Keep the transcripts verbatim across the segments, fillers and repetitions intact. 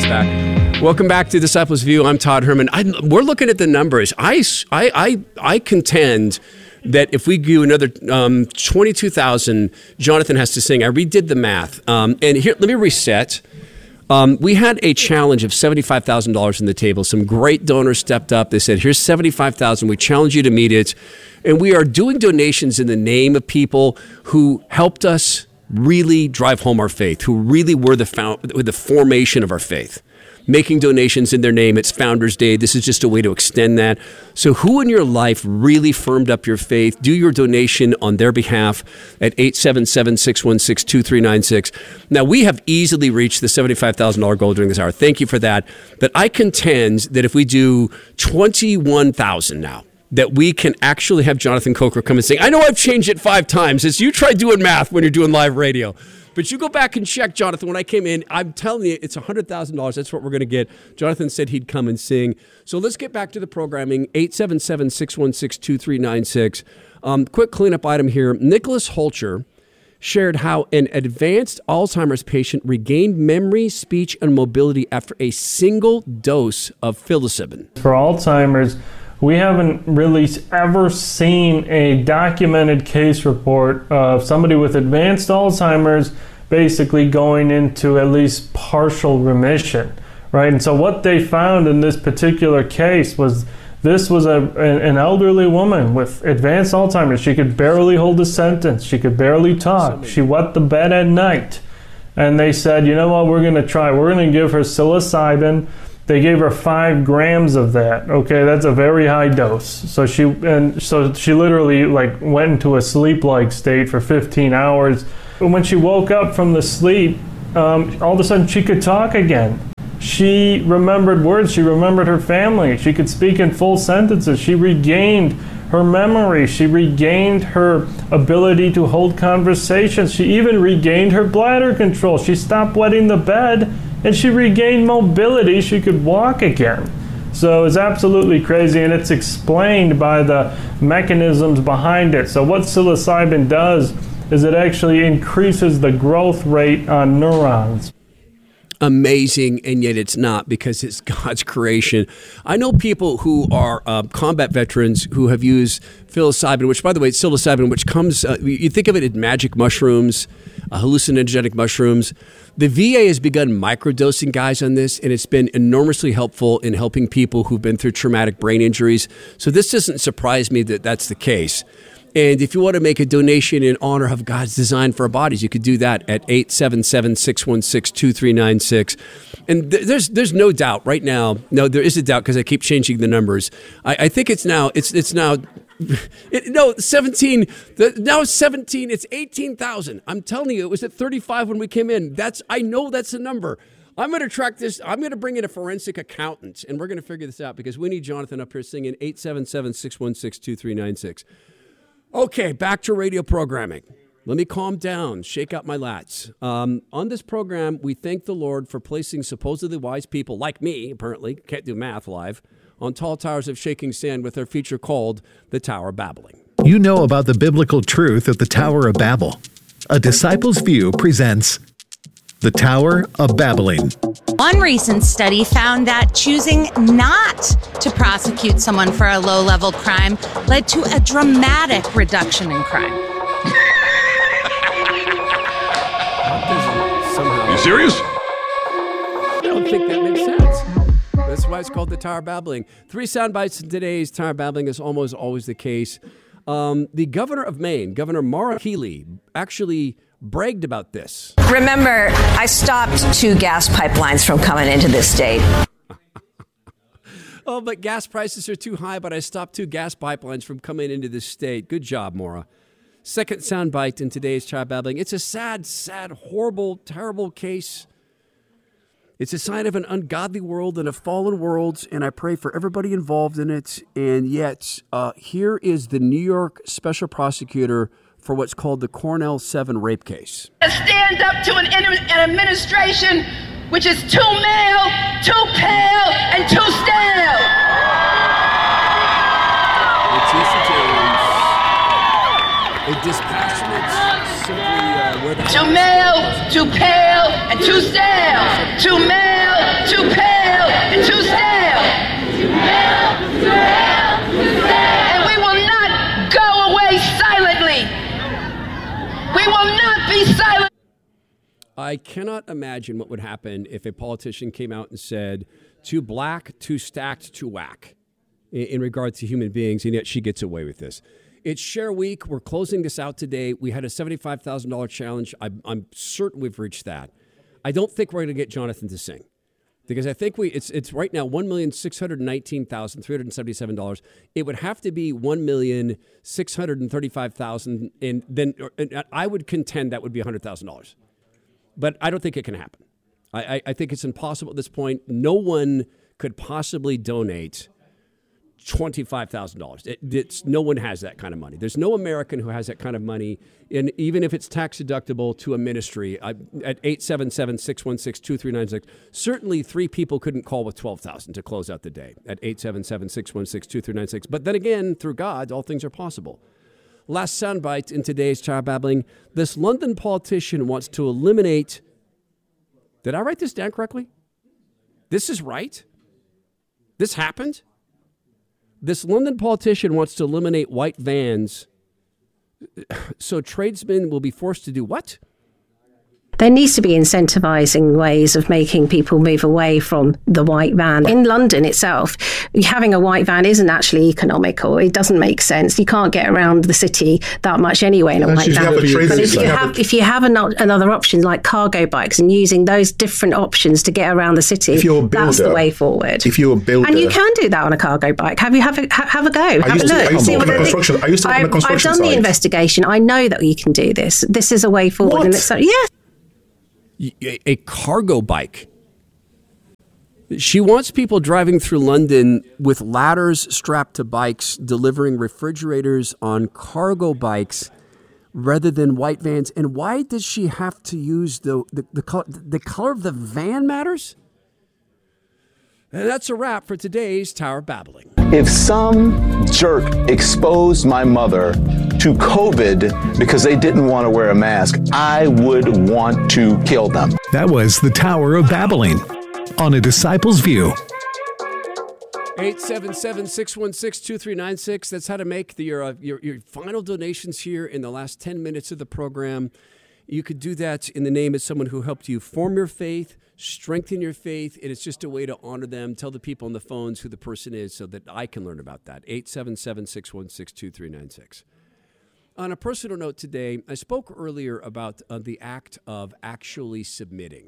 back. Welcome back to Disciples View. I'm Todd Herman. I, we're looking at the numbers. I, I, I, I contend that if we do another um, twenty-two thousand, Jonathan has to sing. I redid the math. Um, and here, let me reset. Um, we had a challenge of seventy-five thousand dollars on the table. Some great donors stepped up. They said, here's seventy-five thousand dollars. We challenge you to meet it. And we are doing donations in the name of people who helped us really drive home our faith, who really were the found, the formation of our faith. Making donations in their name. It's Founders Day. This is just a way to extend that. So who in your life really firmed up your faith? Do your donation on their behalf at eight seven seven, six one six, two three nine six. Now, we have easily reached the seventy-five thousand dollars goal during this hour. Thank you for that. But I contend that if we do twenty-one thousand now, that we can actually have Jonathan Coker come and sing. I know I've changed it five times. It's you try doing math when you're doing live radio. But you go back and check, Jonathan, when I came in, I'm telling you, it's one hundred thousand dollars. That's what we're going to get. Jonathan said he'd come and sing. So let's get back to the programming. eight seven seven, six one six, two three nine six. Um, quick cleanup item here. Nicholas Holcher shared how an advanced Alzheimer's patient regained memory, speech, and mobility after a single dose of psilocybin. For Alzheimer's, we haven't really ever seen a documented case report of somebody with advanced Alzheimer's basically going into at least partial remission, right? And so what they found in this particular case was this was a, an elderly woman with advanced Alzheimer's. She could barely hold a sentence. She could barely talk. She wet the bed at night. And they said, you know what, we're going to try. We're going to give her psilocybin. They gave her five grams of that. Okay, that's a very high dose. So she and so she literally like went into a sleep-like state for fifteen hours. And when she woke up from the sleep, um, all of a sudden she could talk again. She remembered words. She remembered her family. She could speak in full sentences. She regained her memory. She regained her ability to hold conversations. She even regained her bladder control. She stopped wetting the bed. And she regained mobility. She could walk again. So it's absolutely crazy, and it's explained by the mechanisms behind it. So what psilocybin does is it actually increases the growth rate on neurons. Amazing, and yet it's not, because it's God's creation. I know people who are uh, combat veterans who have used psilocybin, which, by the way, it's psilocybin, which comes, uh, you think of it as magic mushrooms, uh, hallucinogenic mushrooms. The V A has begun microdosing guys on this, and it's been enormously helpful in helping people who've been through traumatic brain injuries. So this doesn't surprise me that that's the case. And if you want to make a donation in honor of God's design for our bodies, you could do that at eight seven seven, six one six, two three nine six. And th- there's there's no doubt right now. No, there is a doubt because I keep changing the numbers. I, I think it's now it's it's now it, no seventeen. The, now it's seventeen. It's eighteen thousand. I'm telling you, it was at thirty-five when we came in. That's I know that's the number. I'm going to track this. I'm going to bring in a forensic accountant, and we're going to figure this out because we need Jonathan up here singing eight seven seven, six one six, two three nine six. Okay, back to radio programming. Let me calm down, shake out my lats. Um, on this program, we thank the Lord for placing supposedly wise people like me, apparently, can't do math live, on tall towers of shaking sand with their feature called The Tower of Babbling. You know about the biblical truth of the Tower of Babel. A Disciples View presents The Tower of Babbling. One recent study found that choosing not to prosecute someone for a low-level crime led to a dramatic reduction in crime. Somehow, you serious? I don't think that makes sense. That's why it's called The Tower of Babbling. Three sound bites in today's Tower of Babbling, is almost always the case. Um, the governor of Maine, Governor Maura Healey, actually bragged about this. Remember, I stopped two gas pipelines from coming into this state. Oh, but gas prices are too high, but I stopped two gas pipelines from coming into this state. Good job, Maura. Second soundbite in today's Tower of Babbling. It's a sad, sad, horrible, terrible case. It's a sign of an ungodly world and a fallen world, and I pray for everybody involved in it. And yet, uh, here is the New York special prosecutor for what's called the Cornell seven rape case. Stand up to an, an administration which is too male, too pale, and too stale. Letitia James, a dispassionate, simply uh, where the too male, too pale, and too stale. Too male, too I cannot imagine what would happen if a politician came out and said, too black, too stacked, too whack in, in regard to human beings, and yet she gets away with this. It's Share Week. We're closing this out today. We had a seventy-five thousand dollars challenge. I'm, I'm certain we've reached that. I don't think we're going to get Jonathan to sing because I think we it's it's right now one million six hundred nineteen thousand three hundred seventy-seven dollars. It would have to be one million six hundred thirty-five thousand dollars, and then and I would contend that would be one hundred thousand dollars. But I don't think it can happen. I, I, I think it's impossible at this point. No one could possibly donate twenty-five thousand dollars. It, it's, no one has that kind of money. There's no American who has that kind of money, and even if it's tax deductible to a ministry, I, at eight seven seven, six one six, two three nine six, certainly three people couldn't call with twelve thousand dollars to close out the day at eight seven seven, six one six, two three nine six. But then again, through God, all things are possible. Last soundbite in today's Tower Babbling. This London politician wants to eliminate, did I write this down correctly? This is right? This happened? This London politician wants to eliminate white vans, so tradesmen will be forced to do what? There needs to be incentivizing ways of making people move away from the white van. In London itself, having a white van isn't actually economical. It doesn't make sense. You can't get around the city that much anyway in a white van. But if you have, if you have another option like cargo bikes and using those different options to get around the city, if you're a builder, that's the way forward. If you're a builder, and you can do that on a cargo bike. Have you have a have a go? I have used a to, look. I used to work on the construction. I used to work on the construction I've done side. the investigation. I know that you can do this. This is a way forward. What? And it's so, yeah. A cargo bike. She wants people driving through London with ladders strapped to bikes, delivering refrigerators on cargo bikes rather than white vans. And why does she have to use the the, the, color, the color of the van matters? And that's a wrap for today's Tower Babbling. If some jerk exposed my mother to COVID because they didn't want to wear a mask, I would want to kill them. That was the Tower of Babbling on A Disciple's View. eight seven seven, six one six, two three nine six. That's how to make the, your, uh, your your final donations here in the last ten minutes of the program. You could do that in the name of someone who helped you form your faith, strengthen your faith, and it's just a way to honor them. Tell the people on the phones who the person is so that I can learn about that. eight seven seven, six one six, two three nine six. On a personal note today, I spoke earlier about uh, the act of actually submitting.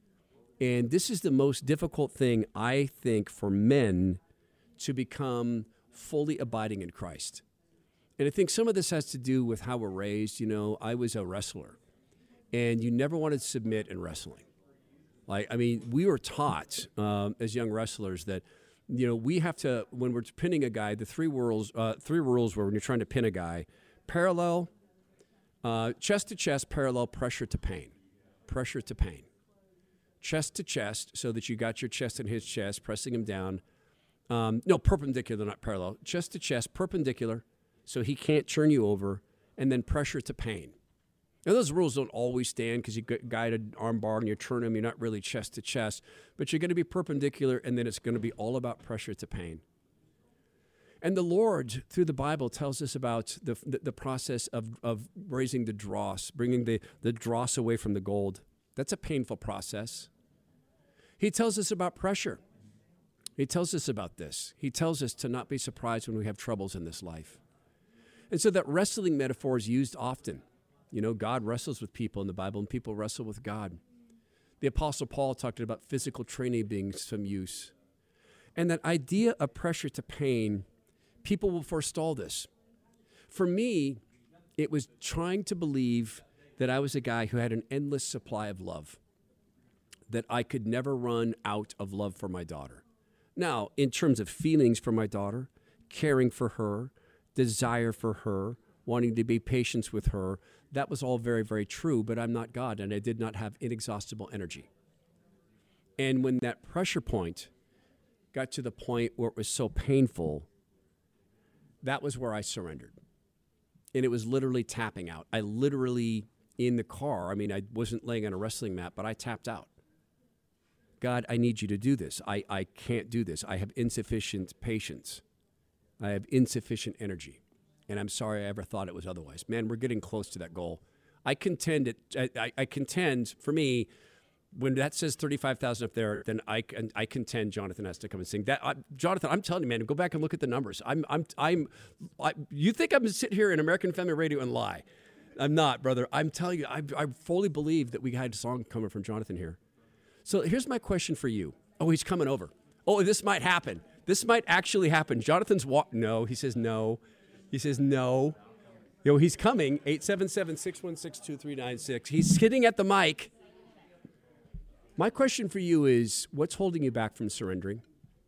And this is the most difficult thing, I think, for men to become fully abiding in Christ. And I think some of this has to do with how we're raised. You know, I was a wrestler, and you never wanted to submit in wrestling. Like, I mean, we were taught um, as young wrestlers that, you know, we have to, when we're pinning a guy, the three rules, uh, three rules were when you're trying to pin a guy, parallel, uh, chest to chest, parallel, pressure to pain, pressure to pain. Chest to chest, so that you got your chest in his chest, pressing him down. Um, no, perpendicular, not parallel. Chest to chest, perpendicular, so he can't turn you over, and then pressure to pain. Now, those rules don't always stand because you guide an arm bar and you turn him, you're not really chest to chest, but you're going to be perpendicular, and then it's going to be all about pressure to pain. And the Lord, through the Bible, tells us about the the, the process of, of raising the dross, bringing the, the dross away from the gold. That's a painful process. He tells us about pressure. He tells us about this. He tells us to not be surprised when we have troubles in this life. And so that wrestling metaphor is used often. You know, God wrestles with people in the Bible, and people wrestle with God. The Apostle Paul talked about physical training being some use. And that idea of pressure to pain, people will forestall this. For me, it was trying to believe that I was a guy who had an endless supply of love, that I could never run out of love for my daughter. Now, in terms of feelings for my daughter, caring for her, desire for her, wanting to be patient with her, that was all very, very true, but I'm not God, and I did not have inexhaustible energy. And when that pressure point got to the point where it was so painful, that was where I surrendered. And it was literally tapping out. I literally, in the car, I mean, I wasn't laying on a wrestling mat, but I tapped out. God, I need you to do this. I, I can't do this. I have insufficient patience. I have insufficient energy. And I'm sorry I ever thought it was otherwise. Man, we're getting close to that goal. I contend it. I, I, I contend for me. When that says thirty-five thousand up there, then I can I contend Jonathan has to come and sing that. I, Jonathan, I'm telling you, man, go back and look at the numbers. I'm I'm I'm. I, you think I'm gonna sit here in American Family Radio and lie? I'm not, brother. I'm telling you, I, I fully believe that we had a song coming from Jonathan here. So here's my question for you. Oh, he's coming over. Oh, this might happen. This might actually happen. Jonathan's walk. No, he says no. He says no. Yo, he's coming. eight seven seven, six one six, two three nine six. He's sitting at the mic. My question for you is, what's holding you back from surrendering?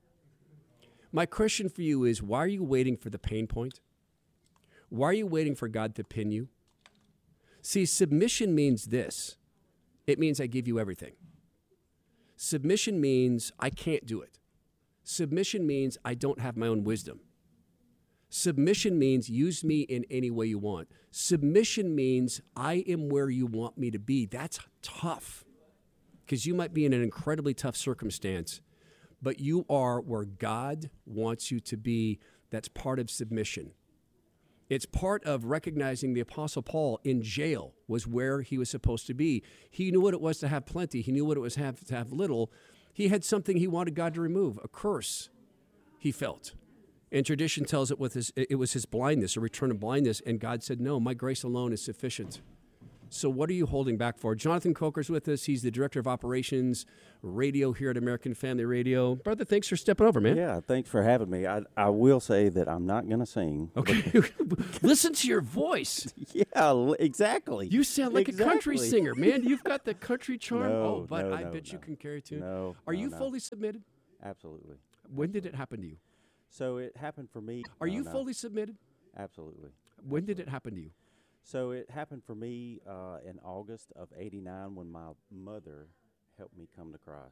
My question for you is, why are you waiting for the pain point? Why are you waiting for God to pin you? See, submission means this. It means I give you everything. Submission means I can't do it. Submission means I don't have my own wisdom. Submission means use me in any way you want. Submission means I am where you want me to be. That's tough. Because you might be in an incredibly tough circumstance, but you are where God wants you to be. That's part of submission. It's part of recognizing the Apostle Paul in jail was where he was supposed to be. He knew what it was to have plenty. He knew what it was to have, to have little. He had something he wanted God to remove, a curse he felt. And tradition tells it, with his, it was his blindness, a return of blindness, and God said, no, my grace alone is sufficient. So what are you holding back for? Jonathan Coker's with us. He's the Director of Operations Radio here at American Family Radio. Brother, thanks for stepping over, man. Yeah, thanks for having me. I, I will say that I'm not going to sing. Okay. Listen to your voice. Yeah, exactly. You sound like exactly. a country singer, man. You've got the country charm. No, oh, but no, I no, bet no. you can carry a tune. No, Are no, you no. fully submitted? Absolutely. When did it happen to you? So it happened for me. Are no, you no. fully submitted? Absolutely. When did it happen to you? So it happened for me uh, in August of eighty-nine when my mother helped me come to Christ.